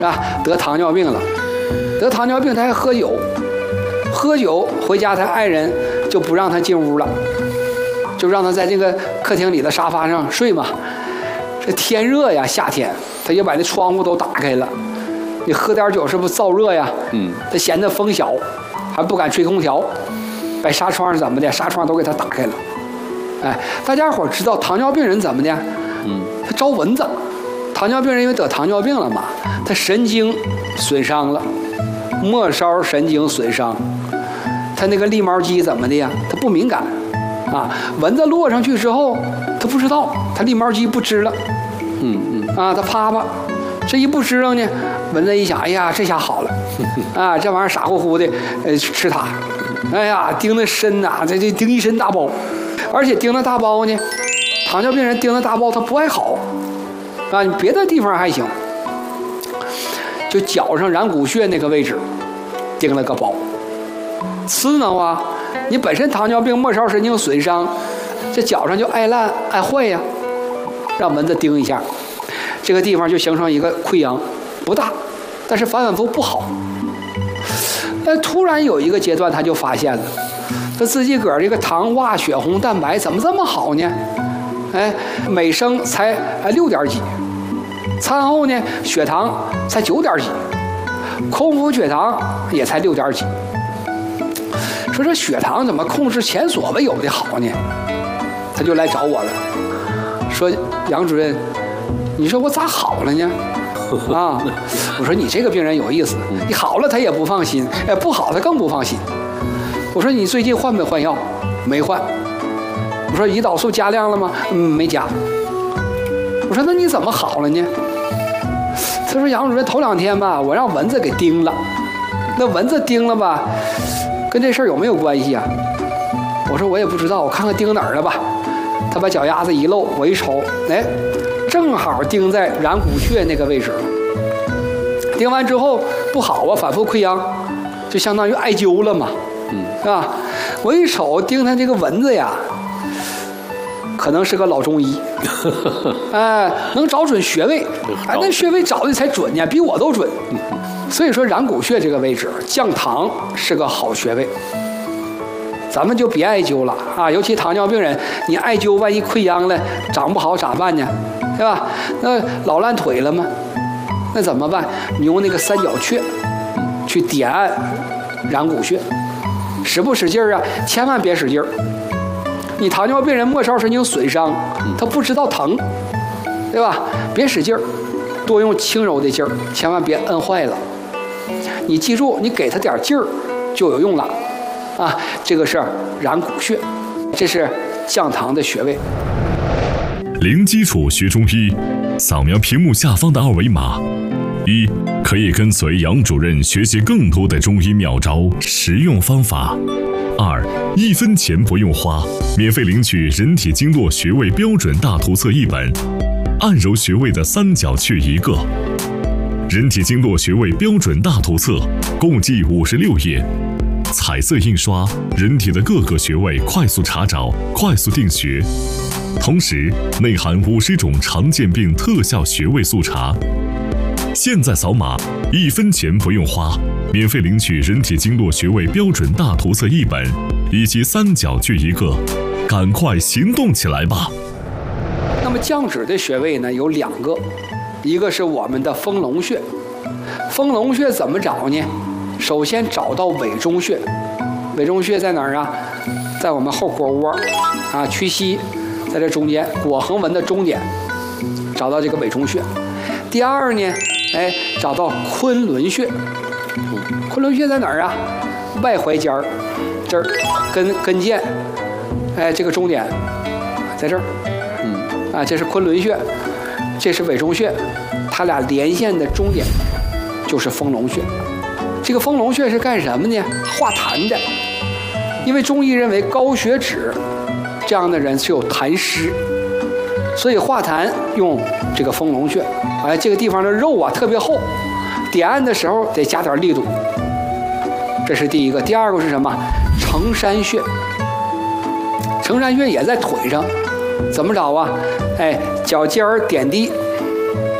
吧？得糖尿病了，得糖尿病他还喝酒，喝酒回家他爱人就不让他进屋了，就让他在这个客厅里的沙发上睡嘛。这天热呀，夏天他就把那窗户都打开了。你喝点酒是不是燥热呀？他嫌他风小，还不敢吹空调，把纱窗是怎么的？纱窗都给他打开了。哎，大家伙知道糖尿病人怎么的？他招蚊子。糖尿病人因为得糖尿病了嘛，他神经损伤了，末梢神经损伤，他那个立毛肌怎么的呀？他不敏感啊，蚊子落上去之后，他不知道，他立毛肌不支了，他啪啪，这一不支棱呢，蚊子一想，哎呀，这下好了，啊，这玩意儿傻乎乎的，吃它，哎呀，叮得深呐，这叮一身大包，而且叮的大包呢，糖尿病人叮的大包他不爱好。啊，你别的地方还行，就脚上染骨穴那个位置，叮了个包，刺挠啊！你本身糖尿病末梢神经损伤，这脚上就爱烂爱坏呀，让蚊子叮一下，这个地方就形成一个溃疡，不大，但是反反复不好。但突然有一个阶段，他就发现了，他自己个儿这个糖化血红蛋白怎么这么好呢？哎，每升才6点几，餐后呢血糖才9点几，空腹血糖也才6点几。说这血糖怎么控制前所未有的好呢？他就来找我了，说杨主任，你说我咋好了呢？啊，我说你这个病人有意思，你好了他也不放心，不好他更不放心。我说你最近换没换药？没换。我说胰岛素加量了吗？没加。我说那你怎么好了呢？他说杨主任头2天吧，我让蚊子给叮了。那蚊子叮了吧，跟这事儿有没有关系啊？我说我也不知道，我看看叮哪儿了吧。他把脚丫子一露，我一瞅，哎，正好叮在染骨穴那个位置。叮完之后不好啊，反复溃疡，就相当于艾灸了嘛，是吧？我一瞅叮他这个蚊子呀。可能是个老中医，哎，能找准穴位，哎，那穴位找的才准呢，比我都准。所以说染骨穴这个位置降糖是个好穴位，咱们就别艾灸了啊！尤其糖尿病人，你艾灸万一溃疡了，长不好咋办呢？对吧？那老烂腿了吗？那怎么办？你用那个三角穴去点按染骨穴，使不使劲儿啊？千万别使劲儿。你糖尿病人末梢神经损伤，他不知道疼，对吧？别使劲儿，多用轻柔的劲儿，千万别摁坏了。你记住，你给他点劲儿就有用了，啊，这个是染骨穴，这是降糖的穴位。 零基础学中医，扫描屏幕下方的2维码，一可以跟随杨主任学习更多的中医妙招、实用方法。2. 1分钱不用花，免费领取人体经络穴位标准大图册1本，按揉穴位的三角穴1个。人体经络穴位标准大图册共计56页，彩色印刷，人体的各个穴位快速查找、快速定穴，同时内含50种常见病特效穴位速查。现在扫码，1分钱不用花，免费领取人体经络穴位标准大图册1本，以及三角穴1个，赶快行动起来吧！ 那么降脂的穴位呢有2个，一个是我们的丰隆穴。丰隆穴怎么找呢？首先找到委中穴，委中穴在哪儿啊？在我们后腘窝啊，屈膝，在这中间腘横纹的中点，找到这个委中穴。第2呢，哎，找到昆仑穴。昆仑穴在哪儿啊？外踝尖儿这儿，跟腱，哎，这个中点在这儿，啊，这是昆仑穴，这是委中穴，它俩连线的中点就是丰隆穴。这个丰隆穴是干什么呢？化痰的，因为中医认为高血脂这样的人是有痰湿，所以化痰用这个丰隆穴。哎，这个地方的肉啊特别厚，点按的时候得加点力度。这是第一个。第2个是什么？承山穴。承山穴也在腿上，怎么找啊？哎，脚尖儿点地，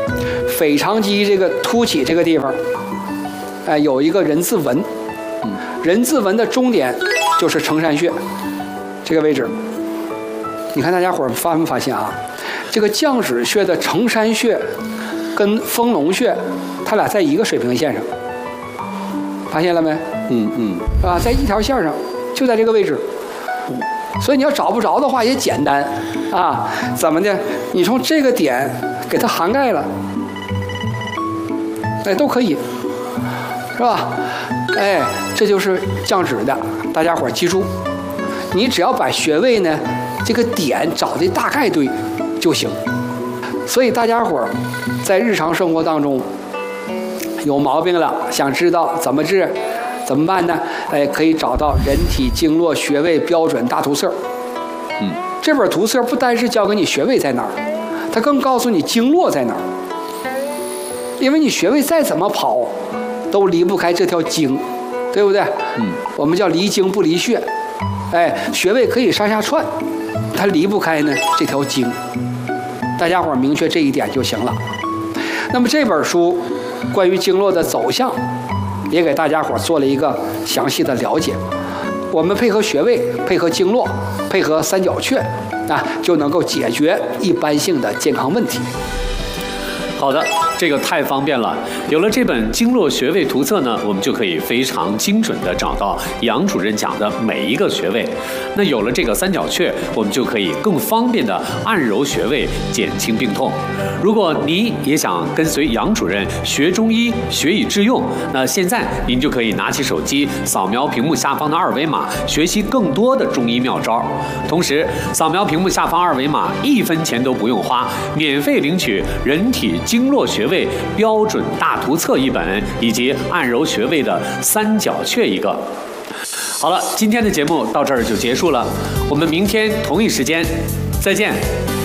腓肠肌这个凸起这个地方，有一个人字纹，人字纹的终点就是承山穴这个位置。你看大家伙发没发现啊？这个降趾穴的承山穴跟丰隆穴，它俩在一个水平线上，发现了没？在一条线上，就在这个位置。所以你要找不着的话也简单啊，怎么的？你从这个点给它涵盖了，都可以，是吧？这就是降趾的，大家伙记住，你只要把穴位呢这个点找的大概对就行。所以大家伙在日常生活当中有毛病了，想知道怎么治怎么办呢？可以找到《人体经络穴位标准大图册》。这本图册不单是教给你穴位在哪儿，它更告诉你经络在哪儿。因为你穴位再怎么跑，都离不开这条经，对不对？我们叫离经不离穴。穴位可以上下串，它离不开呢这条经。大家伙明确这一点就行了。那么这本书关于经络的走向，也给大家伙做了一个详细的了解。我们配合穴位，配合经络，配合三角穴，就能够解决一般性的健康问题。 好的，这个太方便了。有了这本经络穴位图册呢，我们就可以非常精准地找到杨主任讲的每一个穴位。那有了这个三角穴，我们就可以更方便地按揉穴位，减轻病痛。如果你也想跟随杨主任学中医，学以致用，那现在您就可以拿起手机，扫描屏幕下方的2维码，学习更多的中医妙招。同时，扫描屏幕下方2维码，1分钱都不用花，免费领取人体经络穴位标准大图册1本，以及按揉穴位的三角穴1个。好了，今天的节目到这儿就结束了，我们明天同一时间再见。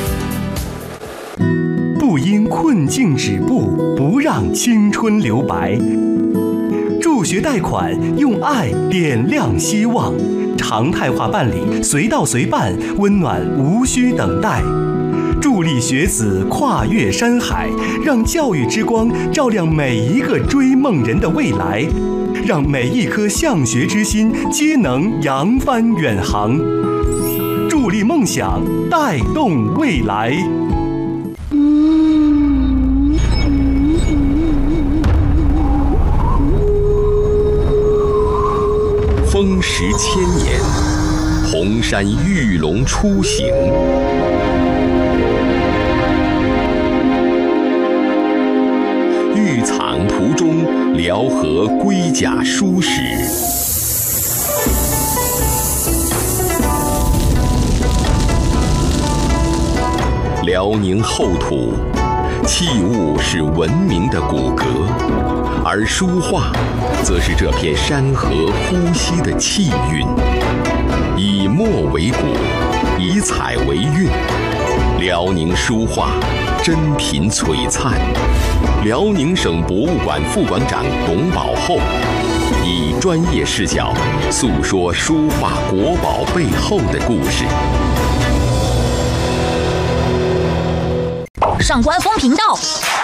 不因困境止步，不让青春留白。助学贷款，用爱点亮希望，常态化办理，随到随办，温暖无需等待。助力学子跨越山海，让教育之光照亮每一个追梦人的未来，让每一颗向学之心皆能扬帆远航。助力梦想，带动未来。 风蚀千年，红山玉龙出行。玉藏途中，辽河龟甲书史。辽宁厚土，器物是文明的骨骼，而书画则是这片山河呼吸的气韵。以墨为骨，以彩为韵，辽宁书画珍品璀璨。辽宁省博物馆副馆长董宝厚以专业视角诉说书画国宝背后的故事。 上官方频道，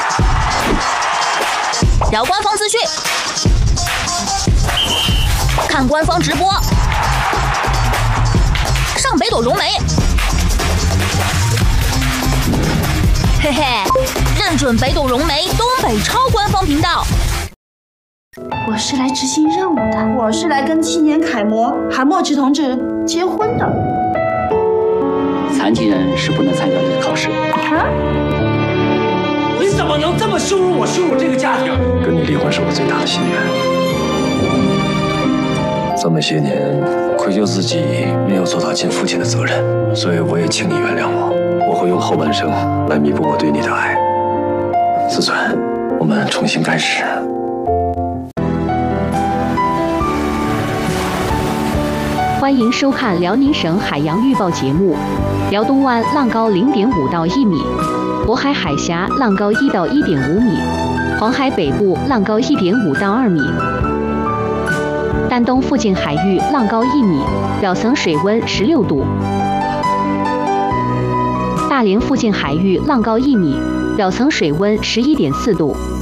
聊官方资讯，看官方直播，上北斗融媒，嘿嘿，认准北斗融媒东北超官方频道。 我是来执行任务的，我是来跟青年楷模韩墨池同志结婚的。 残疾人是不能参加这个考试。 啊？ 你怎么能这么羞辱我，羞辱这个家庭？ 跟你离婚是我最大的心愿。这么些年，愧疚自己没有做到尽父亲的责任，所以我也请你原谅我。我会用后半生来弥补我对你的爱。思存，我们重新开始。 欢迎收看辽宁省海洋预报节目。辽东湾浪高0.5到1米，渤海海峡浪高1到1.5米，黄海北部浪高1.5到2米，丹东附近海域浪高1米，表层水温16度，大连附近海域浪高1米， 表层水温11.4度。